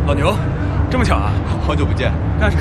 老牛，这么巧啊？ 好久不见， 那是